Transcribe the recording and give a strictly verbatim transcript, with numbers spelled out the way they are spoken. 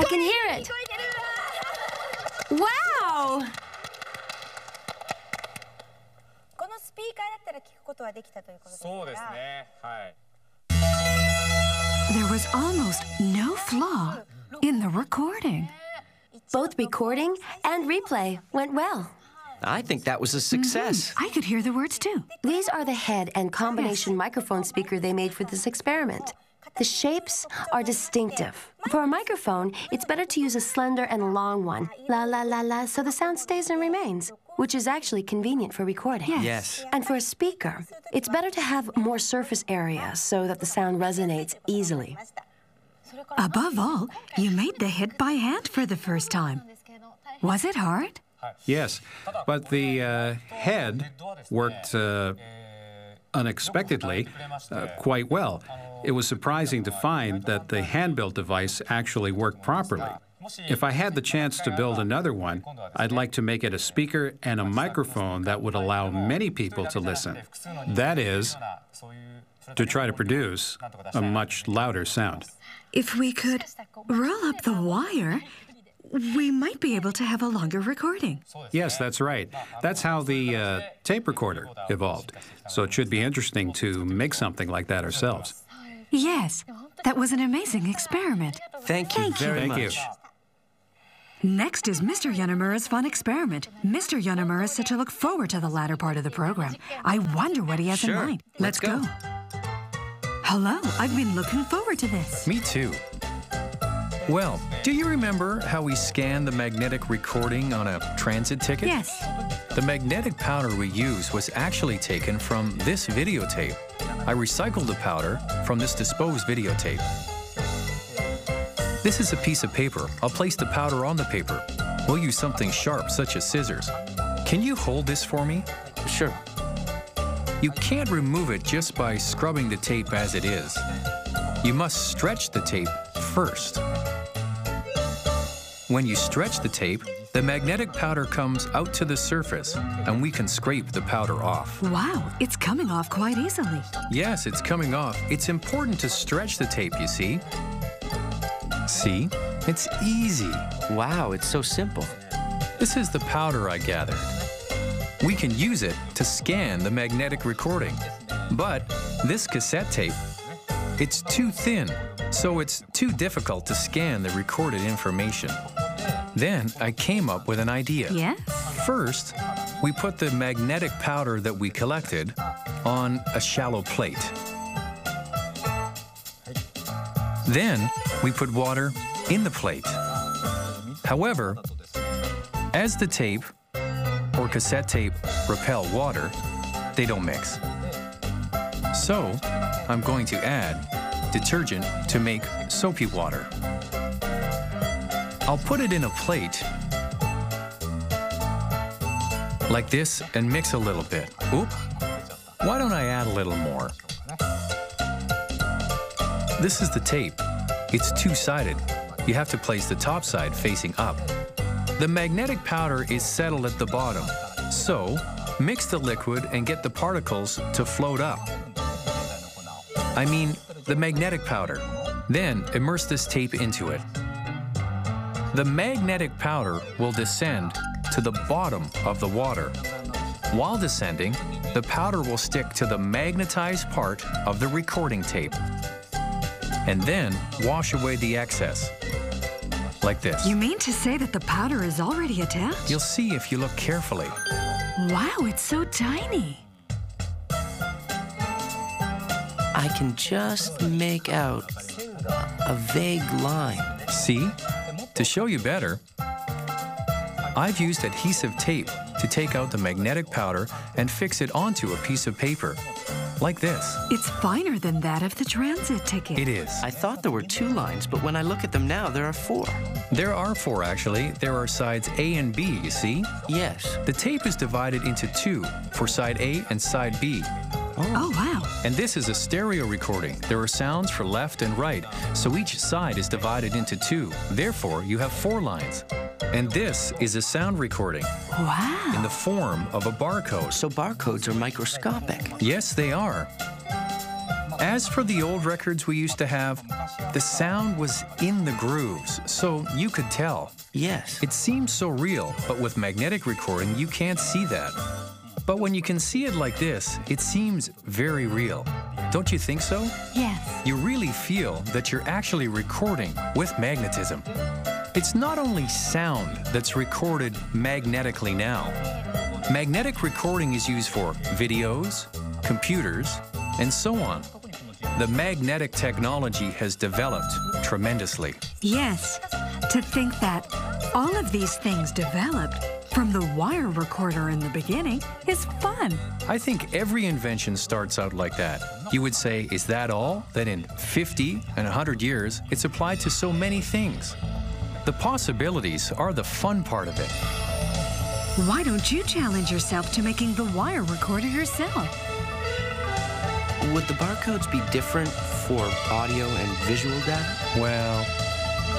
I can hear it. Wow! There was almost no flaw in the recording. Both recording and replay went well. I think that was a success. Mm-hmm. I could hear the words too. These are the head and combination Yes. microphone speaker they made for this experiment. The shapes are distinctive. For a microphone, it's better to use a slender and long one, la la la la, so the sound stays and remains, which is actually convenient for recording. Yes. Yes. And for a speaker, it's better to have more surface area so that the sound resonates easily. Above all, you made the hit by hand for the first time. Was it hard? Yes, but the uh, head worked uh, unexpectedly uh, quite well. It was surprising to find that the hand-built device actually worked properly. If I had the chance to build another one, I'd like to make it a speaker and a microphone that would allow many people to listen. That is, to try to produce a much louder sound. If we could roll up the wire, we might be able to have a longer recording. Yes, that's right. That's how the uh, tape recorder evolved. So it should be interesting to make something like that ourselves. Yes, that was an amazing experiment. Thank you Thank you. very Thank you. much. Next is Mister Yonemura's fun experiment. Mister Yonemura said to look forward to the latter part of the program. I wonder what he has Sure. in mind. Let's Let's go. go. Hello, I've been looking forward to this. Me too. Well, do you remember how we scanned the magnetic recording on a transit ticket? Yes. The magnetic powder we used was actually taken from this videotape. I recycled the powder from this disposed videotape. This is a piece of paper. I'll place the powder on the paper. We'll use something sharp, such as scissors. Can you hold this for me? Sure. You can't remove it just by scrubbing the tape as it is. You must stretch the tape first. When you stretch the tape, the magnetic powder comes out to the surface, and we can scrape the powder off. Wow, it's coming off quite easily. Yes, it's coming off. It's important to stretch the tape, you see. See? It's easy. Wow, it's so simple. This is the powder I gathered. We can use it to scan the magnetic recording. But this cassette tape, it's too thin, so it's too difficult to scan the recorded information. Then I came up with an idea. Yes? First, we put the magnetic powder that we collected on a shallow plate. Then we put water in the plate. However, as the tape or cassette tape repel water, they don't mix. So I'm going to add detergent to make soapy water. I'll put it in a plate like this and mix a little bit. Oop! Why don't I add a little more? This is the tape. It's two-sided. You have to place the top side facing up. The magnetic powder is settled at the bottom, so mix the liquid and get the particles to float up. I mean, the magnetic powder. Then immerse this tape into it. The magnetic powder will descend to the bottom of the water. While descending, the powder will stick to the magnetized part of the recording tape, and then wash away the excess, like this. You mean to say that the powder is already attached? You'll see if you look carefully. Wow, it's so tiny. I can just make out a vague line. See? To show you better, I've used adhesive tape to take out the magnetic powder and fix it onto a piece of paper, like this. It's finer than that of the transit ticket. It is. I thought there were two lines, but when I look at them now, there are four. There are four, actually. There are sides A and B, you see? Yes. The tape is divided into two, for side A and side B. Oh, wow. And this is a stereo recording. There are sounds for left and right, so each side is divided into two. Therefore, you have four lines. And this is a sound recording Wow. in the form of a barcode. So barcodes are microscopic. Yes, they are. As for the old records we used to have, the sound was in the grooves, so you could tell. Yes. It seems so real, but with magnetic recording, you can't see that. But when you can see it like this, it seems very real. Don't you think so? Yes. You really feel that you're actually recording with magnetism. It's not only sound that's recorded magnetically now. Magnetic recording is used for videos, computers, and so on. The magnetic technology has developed tremendously. Yes. To think that all of these things developed from the wire recorder in the beginning is fun. I think every invention starts out like that. You would say, is that all? That in fifty and one hundred years, it's applied to so many things. The possibilities are the fun part of it. Why don't you challenge yourself to making the wire recorder yourself? Would the barcodes be different for audio and visual data? Well,